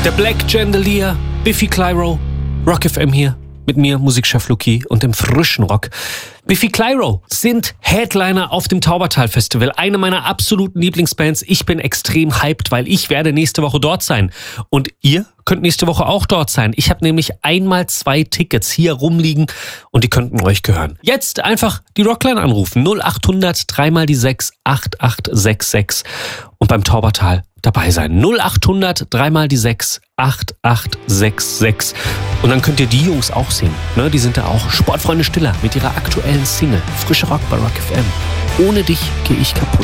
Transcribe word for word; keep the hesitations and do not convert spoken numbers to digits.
Der Black Chandelier, Biffy Clyro, Rock F M hier. Mit mir, Musikchef Luki und dem frischen Rock. Biffy Clyro sind Headliner auf dem Taubertal Festival. Eine meiner absoluten Lieblingsbands. Ich bin extrem hyped, weil ich werde nächste Woche dort sein. Und ihr könnt nächste Woche auch dort sein. Ich habe nämlich einmal zwei Tickets hier rumliegen und die könnten euch gehören. Jetzt einfach die Rockline anrufen. null acht hundert drei mal die sechs acht acht sechs sechs und beim Taubertal dabei sein. null acht hundert drei mal die sechs acht acht sechs sechs. Und dann könnt ihr die Jungs auch sehen. Ne? Die sind da auch. Sportfreunde Stiller mit ihrer aktuellen Single. Frische Rock bei Rock F M. Ohne dich gehe ich kaputt.